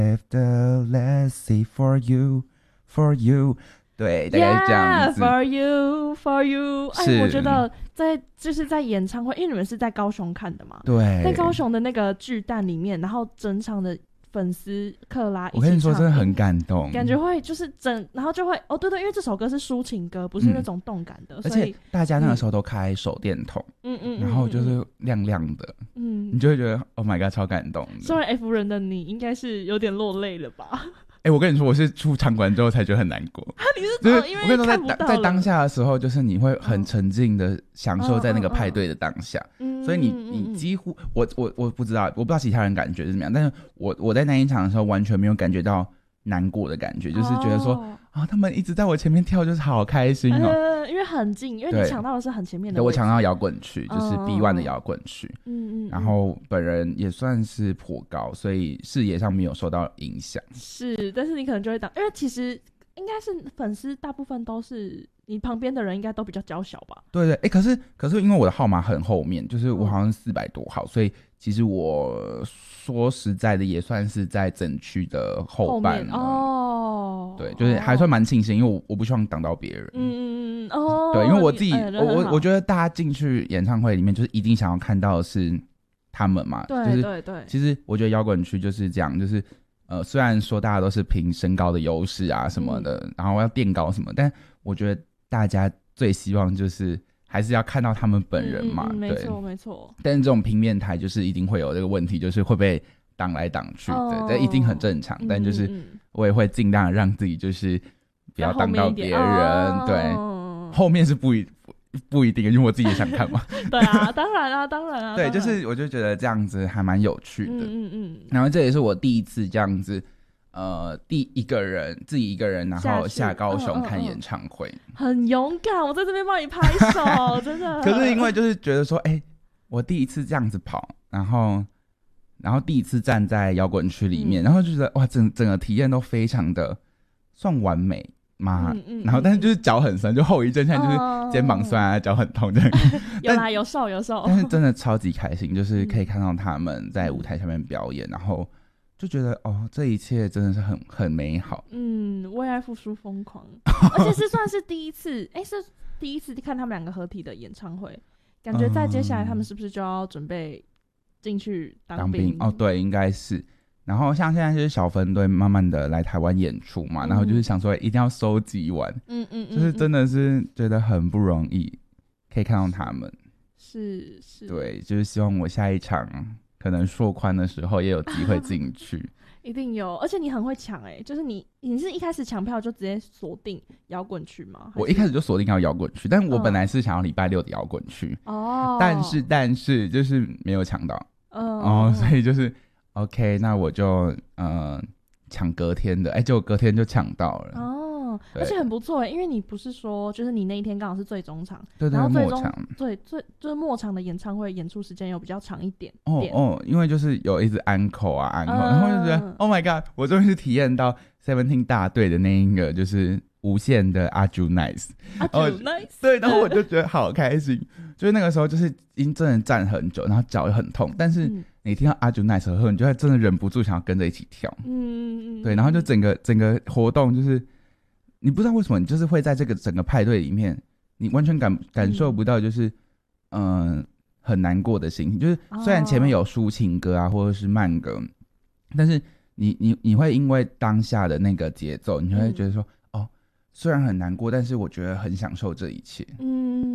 Left the legacy for you, for you， 对，大概是这样子。 For you, for you。 是， 我觉得就是在演唱会，因为你们是在高雄看的嘛， 对， 在高雄的那个巨蛋里面，然后整场的粉丝克拉一起唱， 我跟你说真的很感动， 感觉会就是然后就会对，因为这首歌是抒情歌，不是那种动感的， 而且大家那个时候都开手电筒，然后就是亮亮的，你就会觉得 Oh my god 超感动的。 身为 F 人的你应该是有点落泪了吧？ 我跟你说，我是出场馆之后才觉得很难过。 你是就是因为我跟你说在当下的时候，就是你会很沉浸的享受在那个派对的当下，所以你几乎我不知道其他人感觉是怎么样，但是我在那一场的时候完全没有感觉到难过的感觉，就是觉得说他们一直在我前面跳，就是好开心哦。 因为很近，因为你抢到的是很前面的位置。 对，我抢到摇滚区，就是 B1 的摇滚区。然后本人也算是颇高，所以视野上没有受到影响。 是，但是你可能就会因为其实应该是粉丝大部分都是你旁边的人，应该都比较娇小吧？ 对，可是因为我的号码很后面，就是我好像是400多号，所以其实我说实在的也算是在整区的后半对，就是还算蛮庆幸，因为我不希望挡到别人。对，因为我自己我觉得大家进去演唱会里面，就是一定想要看到的是他们嘛。 对对对。 其实我觉得摇滚区就是这样，就是虽然说大家都是凭身高的优势啊什么的，然后要垫高什么，但我觉得大家最希望就是还是要看到他们本人嘛。 没错没错。 但是这种平面台就是一定会有这个问题，就是会被挡来挡去的，这一定很正常。但就是我也会尽量让自己就是不要挡到别人。对，后面是不一定，因为我自己也想看嘛。 对啊，当然啊。 对，就是我就觉得这样子还蛮有趣的。然后这也是我第一次这样子，自己一个人，然后下高雄看演唱会， 很勇敢。我在这边帮你拍手，真的。 可是因为就是觉得说，我第一次这样子跑，然后第一次站在摇滚区里面，然后就觉得哇，整个体验都非常的算完美。然后但是就是脚很酸，就后遗症，现在就是肩膀酸啊，脚很痛这样。 有啦，有瘦。 但是真的超级开心，就是可以看到他们在舞台上面表演，然后就觉得这一切真的是很美好。 为爱复苏疯狂，而且算是第一次，是第一次看他们两个合体的演唱会，感觉在接下来他们是不是就要准备进去当兵？ 对，应该是。然后像现在就是小分队慢慢的来台湾演出嘛，然后就是想说一定要收集完，就是真的是觉得很不容易，可以看到他们， 是， 对，就是希望我下一场可能硕宽的时候也有机会进去。 一定有，而且你很会抢就是你是一开始抢票就直接锁定摇滚区吗？ 我一开始就锁定要摇滚区，但我本来是想要礼拜六的摇滚区，但是就是没有抢到，所以就是OK， 那我就抢隔天的，结果隔天就抢到了。 而且很不错因为你不是说就是你那一天刚好是最终场， 对， 然后末场， 对，就是末场的演唱会演出时间又比较长一点。 因为就是有一直encore，然后就觉得 Oh my god， 我终于是体验到 Seventeen 大队的那一个就是无限的阿朱 nice， 对，然后我就觉得好开心，就是那个时候就是已经真的站很久，然后脚又很痛，但是你听到阿朱 nice 的时候，你就会真的忍不住想要跟着一起跳，对，然后就整个活动就是你不知道为什么你就是会在这个整个派对里面，你完全感受不到就是很难过的心情，就是虽然前面有抒情歌啊或者是慢歌，但是你会因为当下的那个节奏，你会觉得说虽然很难过，但是我觉得很享受这一切。